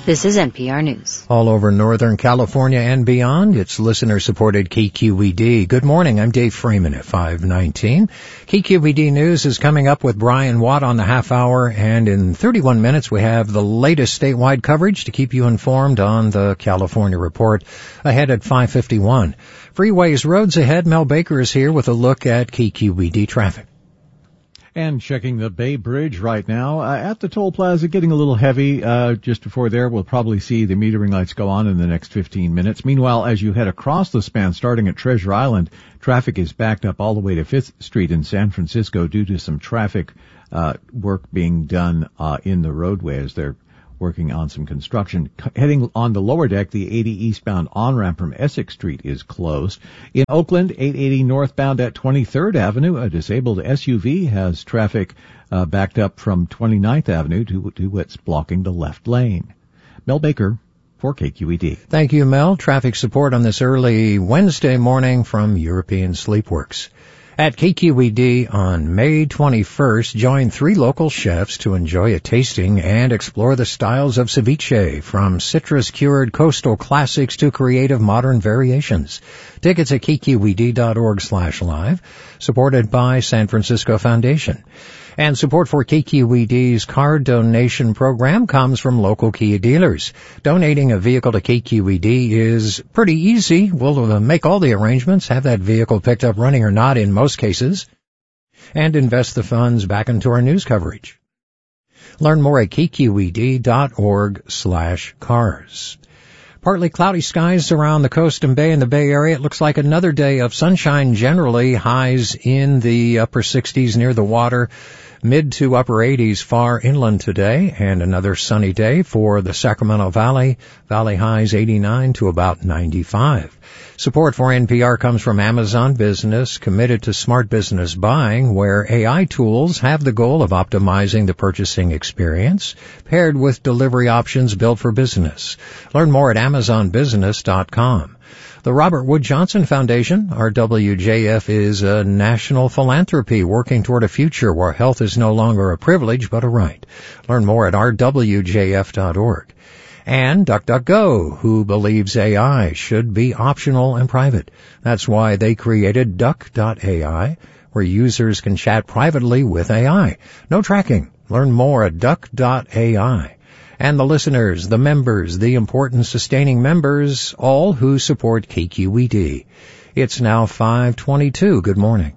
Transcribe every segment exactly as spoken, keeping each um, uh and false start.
This is N P R News. All over Northern California and beyond, it's listener-supported K Q E D. Good morning, I'm Dave Freeman at five nineteen. K Q E D News is coming up with Brian Watt on the half hour, and in thirty-one minutes we have the latest statewide coverage to keep you informed on the California Report ahead at five fifty-one. Freeways, roads ahead, Mel Baker is here with a look at K Q E D traffic. And checking the Bay Bridge right now, uh, at the toll plaza, getting a little heavy. Uh, just before there, we'll probably see the metering lights go on in the next fifteen minutes. Meanwhile, as you head across the span, starting at Treasure Island, traffic is backed up all the way to Fifth Street in San Francisco due to some traffic uh, work being done uh, in the roadway as they're working on some construction. Heading on the lower deck, the eighty eastbound on-ramp from Essex Street is closed. In Oakland, eight eighty northbound at twenty-third Avenue, a disabled S U V has traffic uh, backed up from twenty-ninth Avenue to, to what's blocking the left lane. Mel Baker for K Q E D. Thank you, Mel. Traffic support on this early Wednesday morning from European Sleepworks. At K Q E D on May twenty-first, join three local chefs to enjoy a tasting and explore the styles of ceviche, from citrus-cured coastal classics to creative modern variations. Tickets at k q e d dot org slash live, supported by San Francisco Foundation. And support for K Q E D's car donation program comes from local Kia dealers. Donating a vehicle to K Q E D is pretty easy. We'll uh, make all the arrangements, have that vehicle picked up running or not in most cases, and invest the funds back into our news coverage. Learn more at k q e d dot org slash cars. Partly cloudy skies around the coast and bay in the Bay Area. It looks like another day of sunshine generally, highs in the upper sixties near the water, mid to upper eighties far inland today, and another sunny day for the Sacramento Valley. Valley highs eighty-nine to about ninety-five. Support for N P R comes from Amazon Business, committed to smart business buying, where A I tools have the goal of optimizing the purchasing experience, paired with delivery options built for business. Learn more at amazon business dot com. The Robert Wood Johnson Foundation, R W J F, is a national philanthropy working toward a future where health is no longer a privilege but a right. Learn more at r w j f dot org. And DuckDuckGo, who believes A I should be optional and private. That's why they created duck dot a i, where users can chat privately with A I. No tracking. Learn more at duck dot a i. And the listeners, the members, the important sustaining members, all who support K Q E D. It's now five twenty-two. Good morning.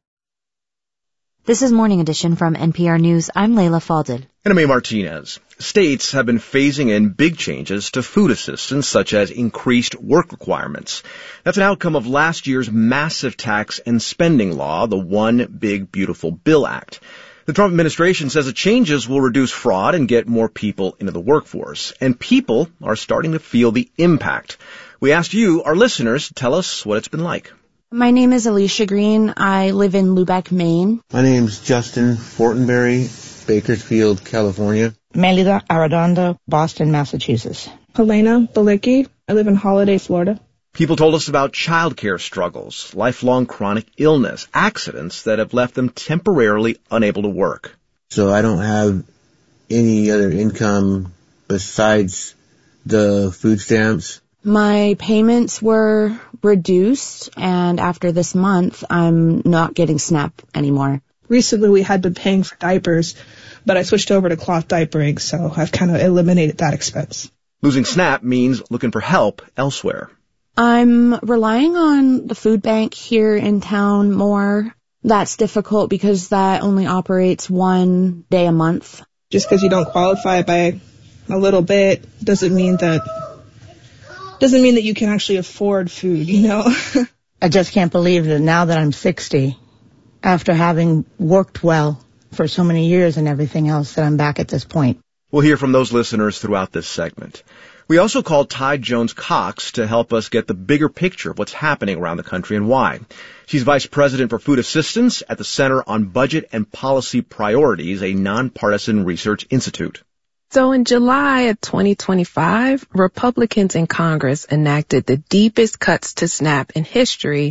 This is Morning Edition from N P R News. I'm Leila Fadel. And I'm A. Martinez. States have been phasing in big changes to food assistance, such as increased work requirements. That's an outcome of last year's massive tax and spending law, the One Big Beautiful Bill Act. The Trump administration says the changes will reduce fraud and get more people into the workforce. And people are starting to feel the impact. We asked you, our listeners, to tell us what it's been like. My name is Alicia Green. I live in Lubec, Maine. My name's Justin Fortenberry, Bakersfield, California. Melida Arredondo, Boston, Massachusetts. Helena Balicki. I live in Holiday, Florida. People told us about childcare struggles, lifelong chronic illness, accidents that have left them temporarily unable to work. So I don't have any other income besides the food stamps. My payments were reduced, and after this month, I'm not getting SNAP anymore. Recently, we had been paying for diapers, but I switched over to cloth diapering, so I've kind of eliminated that expense. Losing SNAP means looking for help elsewhere. I'm relying on the food bank here in town more. That's difficult because that only operates one day a month. Just because you don't qualify by a little bit doesn't mean that doesn't mean that you can actually afford food, you know? I just can't believe that now that I'm sixty, after having worked well for so many years and everything else, that I'm back at this point. We'll hear from those listeners throughout this segment. We also called Ty Jones-Cox to help us get the bigger picture of what's happening around the country and why. She's Vice President for Food Assistance at the Center on Budget and Policy Priorities, a nonpartisan research institute. So in July of twenty twenty-five, Republicans in Congress enacted the deepest cuts to SNAP in history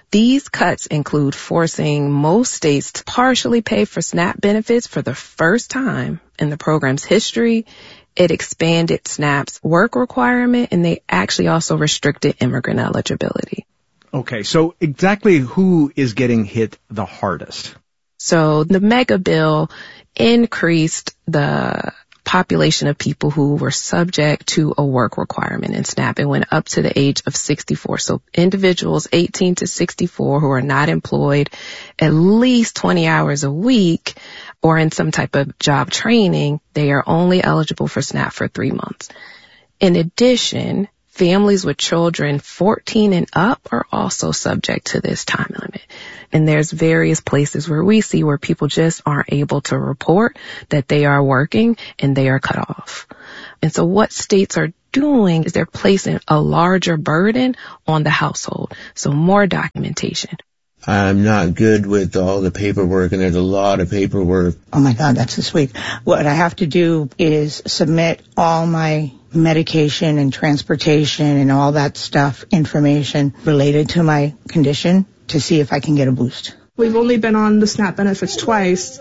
These cuts include forcing most states to partially pay for SNAP benefits for the first time in the program's history. It expanded SNAP's work requirement, and they actually also restricted immigrant eligibility. Okay, so exactly who is getting hit the hardest? So the mega bill increased the population of people who were subject to a work requirement in SNAP. It went up to the age of sixty-four. So individuals eighteen to sixty-four who are not employed at least twenty hours a week or in some type of job training, they are only eligible for SNAP for three months. In addition, families with children fourteen and up are also subject to this time limit. And there's various places where we see where people just aren't able to report that they are working and they are cut off. And so what states are doing is they're placing a larger burden on the household. So more documentation. I'm not good with all the paperwork, and there's a lot of paperwork. Oh my God, that's so sweet. What I have to do is submit all my medication and transportation and all that stuff, information related to my condition to see if I can get a boost. We've only been on the SNAP benefits twice,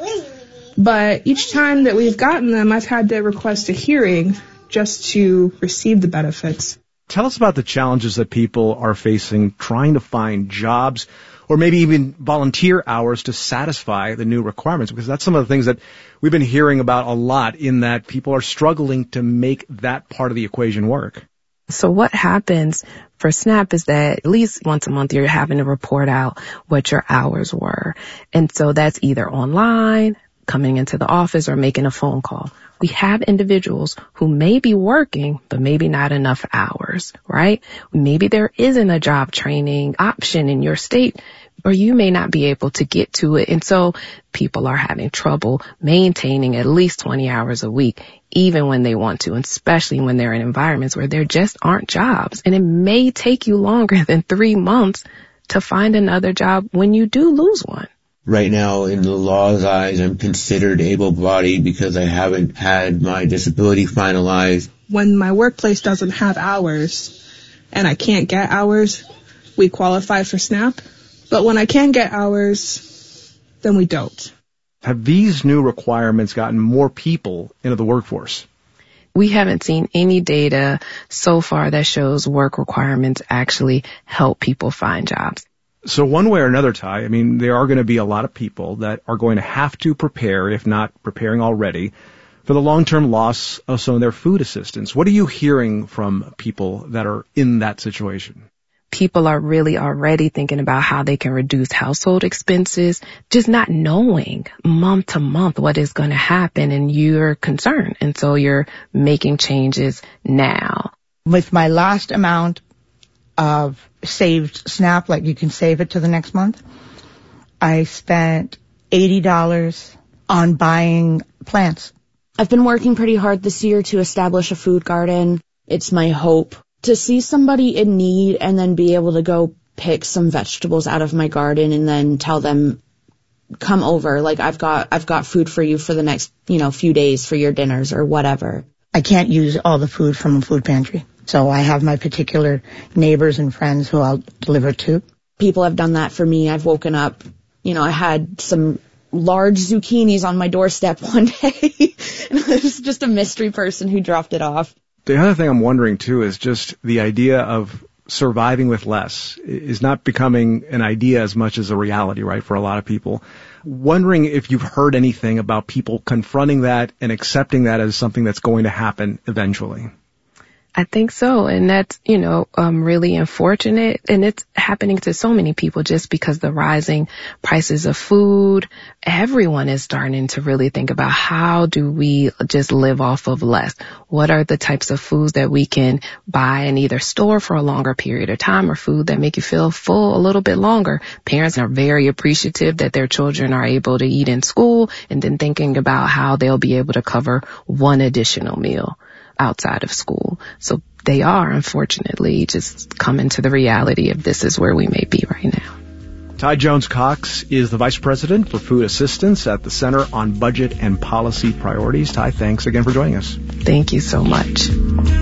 but each time that we've gotten them, I've had to request a hearing just to receive the benefits. Tell us about the challenges that people are facing trying to find jobs or maybe even volunteer hours to satisfy the new requirements, because that's some of the things that we've been hearing about a lot, in that people are struggling to make that part of the equation work. So what happens for SNAP is that at least once a month you're having to report out what your hours were. And so that's either online, coming into the office, or making a phone call. We have individuals who may be working, but maybe not enough hours, right? Maybe there isn't a job training option in your state, or you may not be able to get to it. And so people are having trouble maintaining at least twenty hours a week, even when they want to, and especially when they're in environments where there just aren't jobs. And it may take you longer than three months to find another job when you do lose one. Right now, in the law's eyes, I'm considered able-bodied because I haven't had my disability finalized. When my workplace doesn't have hours and I can't get hours, we qualify for SNAP. But when I can get hours, then we don't. Have these new requirements gotten more people into the workforce? We haven't seen any data so far that shows work requirements actually help people find jobs. So one way or another, Ty, I mean, there are going to be a lot of people that are going to have to prepare, if not preparing already, for the long-term loss of some of their food assistance. What are you hearing from people that are in that situation? People are really already thinking about how they can reduce household expenses, just not knowing month to month what is going to happen, and you're concerned. And so you're making changes now. With my last amount of saved SNAP, like you can save it to the next month, I spent eighty dollars on buying plants. I've been working pretty hard this year to establish a food garden. It's my hope to see somebody in need and then be able to go pick some vegetables out of my garden and then tell them, come over, like I've got I've got food for you for the next, you know, few days for your dinners or whatever. I can't use all the food from a food pantry. So I have my particular neighbors and friends who I'll deliver to. People have done that for me. I've woken up, you know, I had some large zucchinis on my doorstep one day. And it was just a mystery person who dropped it off. The other thing I'm wondering, too, is just the idea of surviving with less is not becoming an idea as much as a reality, right, for a lot of people. Wondering if you've heard anything about people confronting that and accepting that as something that's going to happen eventually. I think so. And that's, you know, um, really unfortunate. And it's happening to so many people just because the rising prices of food, everyone is starting to really think about how do we just live off of less? What are the types of foods that we can buy and either store for a longer period of time, or food that make you feel full a little bit longer? Parents are very appreciative that their children are able to eat in school, and then thinking about how they'll be able to cover one additional meal outside of school. So they are, unfortunately, just coming to the reality of this is where we may be right now. Ty Jones-Cox is the Vice President for Food Assistance at the Center on Budget and Policy Priorities. Ty, thanks again for joining us. Thank you so much.